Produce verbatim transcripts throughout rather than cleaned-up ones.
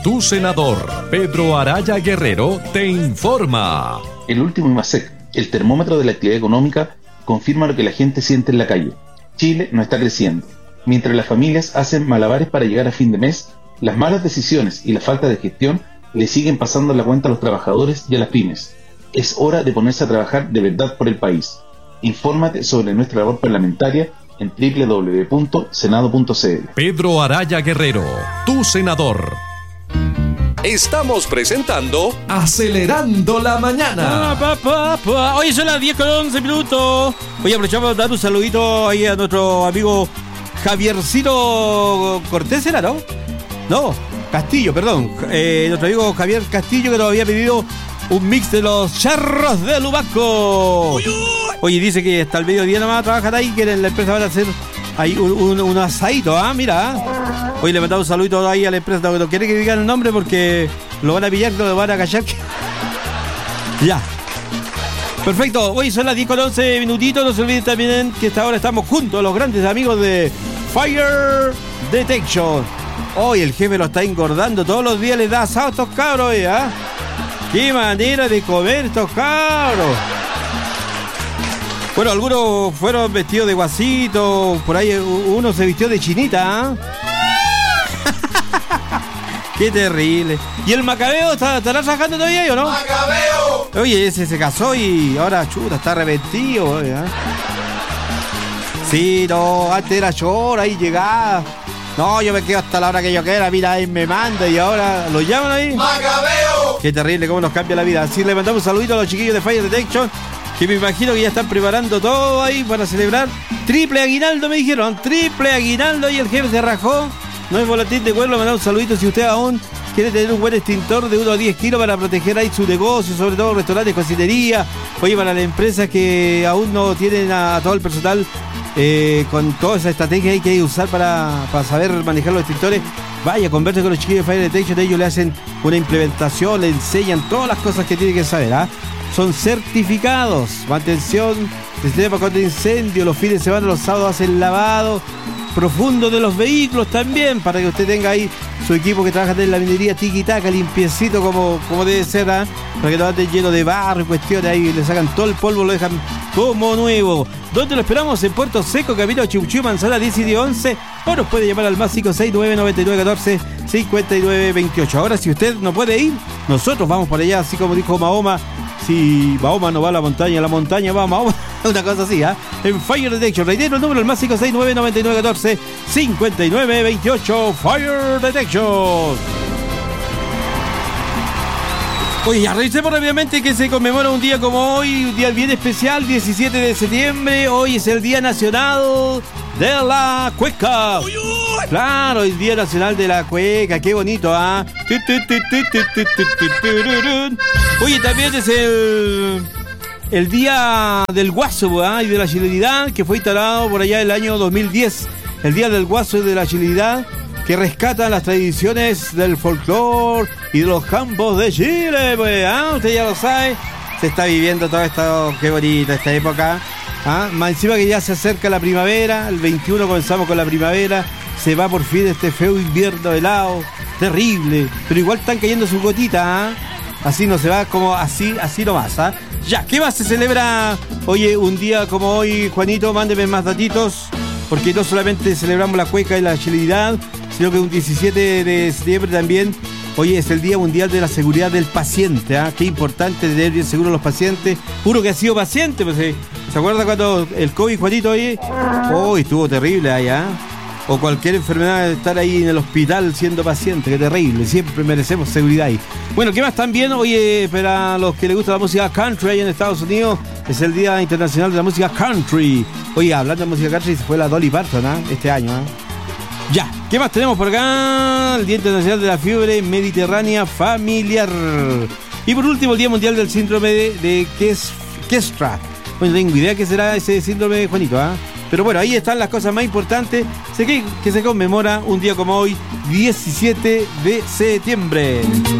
Tu senador, Pedro Araya Guerrero, te informa. El último IMASEC, el termómetro de la actividad económica, confirma lo que la gente siente en la calle. Chile no está creciendo. Mientras las familias hacen malabares para llegar a fin de mes, las malas decisiones y la falta de gestión le siguen pasando la cuenta a los trabajadores y a las pymes. Es hora de ponerse a trabajar de verdad por el país. Infórmate sobre nuestra labor parlamentaria en doble u doble u doble u punto senado punto c l. Pedro Araya Guerrero, tu senador. Estamos presentando Acelerando la Mañana. Ah, pa, pa, pa. Hoy son las diez con once minutos. Hoy aprovechamos para dar un saludito ahí a nuestro amigo Javiercito Cortés, ¿era, no? No, Castillo, perdón. Eh, nuestro amigo Javier Castillo, que nos había pedido un mix de los charros de Lubaco. Oye, dice que hasta el mediodía nomás trabajan ahí, que en la empresa van a hacer ahí un, un, un asadito, ¿ah? Mira. Hoy le mandamos un saludito ahí a la empresa, no, no quiere que digan el nombre porque lo van a pillar, lo van a callar. Ya. Perfecto, hoy son las diez con once minutitos. No se olviden también que hasta ahora estamos juntos, los grandes amigos de Fire Detection. Hoy el jefe lo está engordando, todos los días les da asado a estos cabros, ¿eh? ¡Qué manera de comer estos cabros! Bueno, algunos fueron vestidos de guasito, por ahí uno se vistió de chinita, ¿eh? ¡Qué terrible! ¿Y el Macabeo está, estará trabajando todavía o no? ¡Macabeo! Oye, ese se casó y ahora, chuta, está arrepentido, ¿eh? Sí, no, antes era choro, ahí llegaba. No, yo me quedo hasta la hora que yo quiera, mira, ahí me manda y ahora lo llaman ahí. ¡Macabeo! Qué terrible cómo nos cambia la vida. Así le mandamos un saludito a los chiquillos de Fire Detection, que me imagino que ya están preparando todo ahí para celebrar. Triple aguinaldo, me dijeron, triple aguinaldo, y el jefe se rajó. No es volantín de cuero, le mandamos un saludito si usted aún quiere tener un buen extintor de uno a diez kilos para proteger ahí su negocio, sobre todo restaurantes, cocinería. Oye, para las empresas que aún no tienen a todo el personal eh, con toda esa estrategia hay que usar para, para saber manejar los extintores, vaya, converse con los chiquillos de Fire Detection. Ellos le hacen una implementación, le enseñan todas las cosas que tiene que saber, ¿ah? Son certificados, mantención, sistema contra incendio, los fines de semana, los sábados hacen lavado profundo de los vehículos también, para que usted tenga ahí su equipo que trabaja en la minería tiki-taka, limpiecito como, como debe ser, ¿eh? Para que no ande lleno de barro y cuestiones, ahí le sacan todo el polvo, lo dejan como nuevo. ¿Dónde lo esperamos? En Puerto Seco, camino a Chiuchiu, Manzana diez y once, o nos puede llamar al más cinco seis nueve nueve nueve uno cuatro cinco nueve dos ocho. Ahora, si usted no puede ir, nosotros vamos para allá, así como dijo Mahoma. Si Mahoma no va a la montaña, la montaña va a Mahoma. Una cosa así, ¿ah? ¿eh? En Fire Detection, reitero el número, el más cinco seis nueve nueve nueve uno cuatro cinco nueve dos ocho. Fire Detection. Oye, ya revisemos rápidamente que se conmemora un día como hoy, un día bien especial, diecisiete de septiembre. Hoy es el Día Nacional de la Cueca. Claro, el Día Nacional de la Cueca, qué bonito, ¿ah? Oye, también es el, el Día del Guaso, ¿ah? Y de la Chilenidad, que fue instalado por allá el año dos mil diez. El Día del Guaso y de la Chilenidad, que rescatan las tradiciones del folclore y de los campos de Chile, pues, ¿ah? Usted ya lo sabe, se está viviendo todo esto, qué bonita esta época, ¿ah? Más encima que ya se acerca la primavera, el veintiuno comenzamos con la primavera, se va por fin este feo invierno helado, terrible, pero igual están cayendo sus gotitas, ¿ah? Así no se va, como así, así nomás, ¿ah? Ya, ¿qué más se celebra? Oye, un día como hoy, Juanito, mándeme más datitos, porque no solamente celebramos la cueca y la chilenidad, sino que un diecisiete de septiembre también, hoy es el Día Mundial de la Seguridad del Paciente, ¿ah? Qué importante tener bien seguros los pacientes. Uno que ha sido paciente, pues, ¿eh? ¿Se acuerda cuando el COVID, Juanito, ahí? Oh, estuvo terrible allá. O cualquier enfermedad, estar ahí en el hospital siendo paciente, qué terrible. Siempre merecemos seguridad ahí. Bueno, ¿qué más también? Oye, para los que les gusta la música country ahí en Estados Unidos, es el Día Internacional de la Música Country. Oye, hablando de música country, se fue la Dolly Parton, ¿eh? Este año, ¿eh? Ya, ¿qué más tenemos por acá? El Día Internacional de la Fiebre Mediterránea Familiar. Y por último, el Día Mundial del Síndrome de, de Kestra. Bueno, no tengo idea qué será ese síndrome, Juanito, ¿ah? ¿eh? Pero bueno, ahí están las cosas más importantes. Sé que, que se conmemora un día como hoy, diecisiete de septiembre.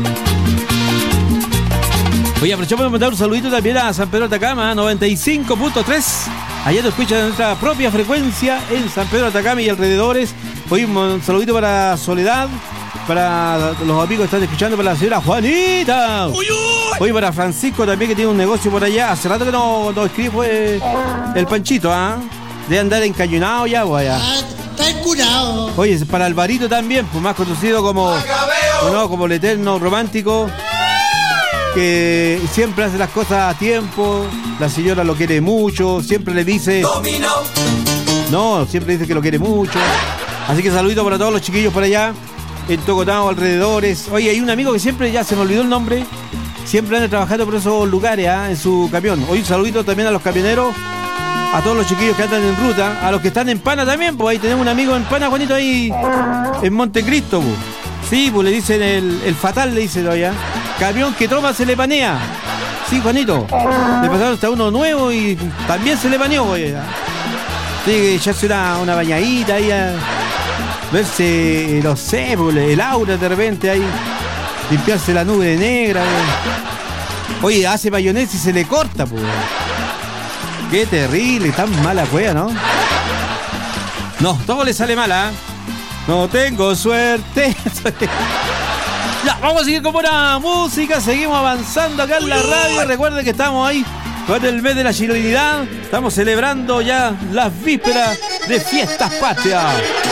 Oye, aprovechamos de mandar un saludito también a San Pedro Atacama, noventa y cinco punto tres. Allá nos escuchan en nuestra propia frecuencia en San Pedro Atacama y alrededores. Hoy un saludito para Soledad, para los amigos que están escuchando, para la señora Juanita. Oye, para Francisco también, que tiene un negocio por allá. Hace rato que no, no escribe pues, el Panchito, ¿ah? ¿eh? Debe andar encañonado ya, pues allá. Ah, está curado. Oye, para Alvarito también, pues más conocido como, no, como el eterno romántico, que siempre hace las cosas a tiempo. La señora lo quiere mucho, siempre le dice... Domino. No, siempre dice que lo quiere mucho. Así que saludito para todos los chiquillos por allá, en Tocotao, alrededores. Oye, hay un amigo que siempre, ya se me olvidó el nombre, siempre anda trabajando por esos lugares, ¿eh? En su camión. Hoy un saludito también a los camioneros, a todos los chiquillos que andan en ruta, a los que están en Pana también, pues ahí tenemos un amigo en Pana, Juanito, ahí en Montecristo, pues. Sí, pues le dicen el, el fatal, le dicen todavía. Camión que toma se le panea. Sí, Juanito. Le pasaron hasta uno nuevo y también se le paneó, pues. Tiene que echarse una, una bañadita ahí a verse, no sé, pues, el aura de repente ahí, limpiarse la nube negra, pues. Oye, hace mayonesa y se le corta, pues. Qué terrible, tan mala cueva, ¿no? No, todo le sale mala, ¿eh? No tengo suerte. Ya, vamos a seguir con buena música. Seguimos avanzando acá en la radio. Recuerden que estamos ahí con el mes de la chilenidad. Estamos celebrando ya las vísperas de Fiestas Patrias.